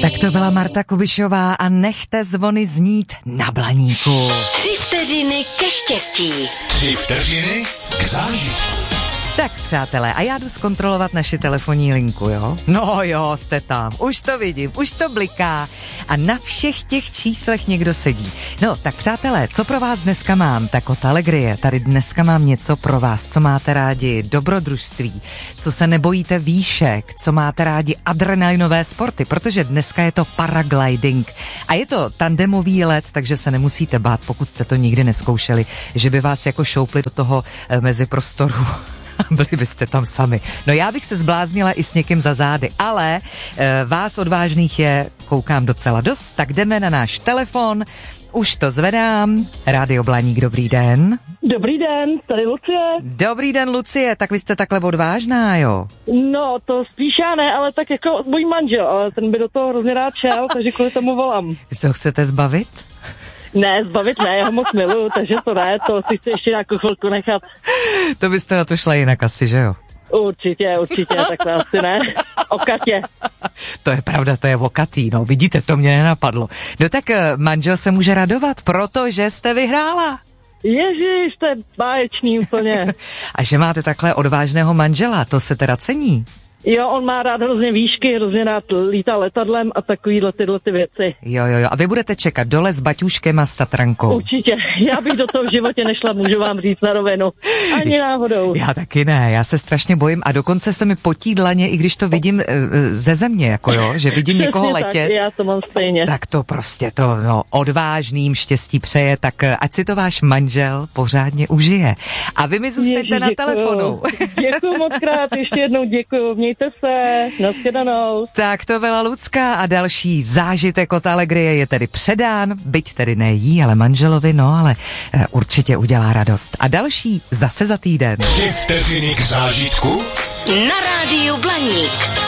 Tak to byla Marta Kubišová a nechte zvony znít na Blaníku. 3 vteřiny ke štěstí. 3 vteřiny k zážitku. Tak přátelé, a já jdu zkontrolovat naši telefonní linku, jo? No jo, jste tam, už to vidím, už to bliká a na všech těch číslech někdo sedí. No, tak přátelé, co pro vás dneska mám? Tak od Alegrie, tady dneska mám něco pro vás, co máte rádi, dobrodružství, co se nebojíte výšek, co máte rádi adrenalinové sporty, protože dneska je to paragliding a je to tandemový let, takže se nemusíte bát, pokud jste to nikdy neskoušeli, že by vás jako šoupli do toho meziprostoru. Byli byste tam sami. No já bych se zbláznila i s někým za zády, ale vás odvážných je, koukám, docela dost, tak jdeme na náš telefon, už to zvedám. Rádio Blaník, dobrý den. Dobrý den, tady Lucie. Dobrý den, Lucie, tak vy jste takhle odvážná, jo? No, to spíš já ne, ale tak jako můj manžel, ale ten by do toho hrozně rád šel, takže kvůli tomu volám. Vy se ho chcete zbavit? Ne, zbavit ne, já ho moc miluju, takže to ne, to si chci ještě nějakou chvilku nechat. To byste na to šla jinak asi, že jo? Určitě, takhle asi ne. O Katě. To je pravda, to je o Katý, no vidíte, to mě nenapadlo. No tak manžel se může radovat, protože jste vyhrála. Ježiš, to je báječný úplně. A že máte takhle odvážného manžela, to se teda cení. Jo, on má rád hrozně výšky, hrozně rád lítá letadlem a takovýhle tyhle ty věci. Jo. A vy budete čekat dole s baťuškem a s Tatrankou. Určitě. Já bych do toho v životě nešla, můžu vám říct na rovinu. Ani náhodou. Já taky ne, já se strašně bojím a dokonce se mi potí dlaně, i když to vidím ze země, jako jo, že vidím někoho letět. Tak, já to mám stejně. Tak to prostě to, no, odvážným štěstí přeje, tak ať si to váš manžel pořádně užije. A vy mi zůstaňte na telefonu. Děkuju moc krát, ještě jednou děkuju. Mějte se, nashledanou. Tak to byla Lucka a další zážitek od Alegrie je tedy předán, byť tedy ne jí, ale manželovi, no ale určitě udělá radost. A další zase za týden. 3 vteřiny k zážitku na Rádiu Blaník.